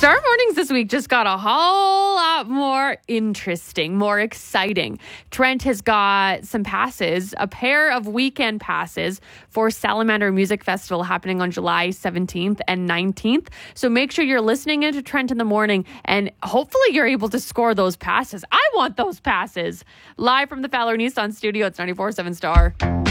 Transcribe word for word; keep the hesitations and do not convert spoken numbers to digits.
Star Mornings this week just got a whole lot more interesting, more exciting. Trent has got some passes, a pair of weekend passes for Salamander Music Festival happening on July seventeenth and nineteenth. So make sure you're listening into Trent in the morning and hopefully you're able to score those passes. I want those passes. Live from the Fowler Nissan studio, it's ninety-four point seven Star.